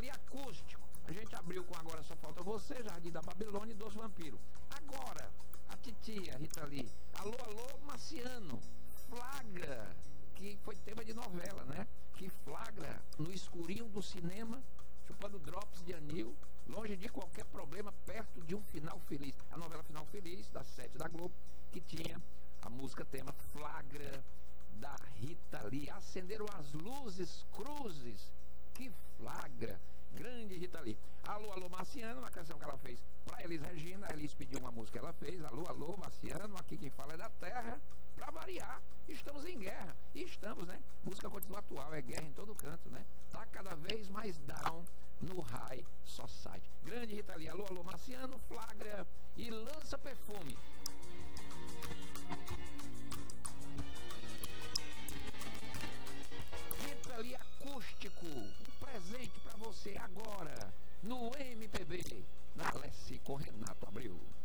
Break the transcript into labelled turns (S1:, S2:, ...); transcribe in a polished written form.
S1: acústico. A gente abriu com Agora Só Falta Você, Jardim da Babilônia e Dos Vampiros. Agora, a titia Rita Lee. Alô, alô, Marciano. Flagra, que foi tema de novela, né? Que flagra no escurinho do cinema, chupando drops de anil, longe de qualquer problema, perto de um final feliz. A novela Final Feliz, das 7 da Globo, que tinha a música tema Flagra, da Rita Lee. Acenderam as luzes, cruzes, que flagra. Grande Rita Lee. Alô, alô, Marciano, uma canção que ela fez pra Elis Regina. A Elis pediu uma música que ela fez. Alô, alô, Marciano, aqui quem fala é da terra. Pra variar, estamos em guerra. E estamos, né? Música continua atual, é guerra em todo canto, né? Tá cada vez mais down no High Society. Grande Rita Lee. Alô, alô, Marciano, flagra e lança perfume. Rita Lee acústico, um presente pra você agora no MPB, na Alessi com Renato Abreu.